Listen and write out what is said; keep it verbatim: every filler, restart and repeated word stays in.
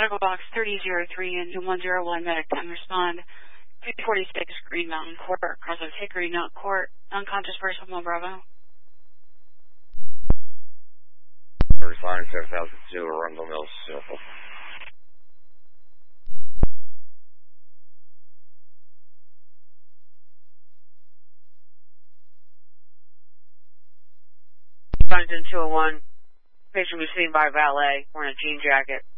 Medical box thirty oh three and one oh one medic ten respond. three forty-six Green Mountain Court, cross of Hickory Nut Court, unconscious person, one Bravo. thirty-five, seven thousand two, Arundel Mills, Circle. Huntington two oh one, patient was seen by valet, wearing a jean jacket.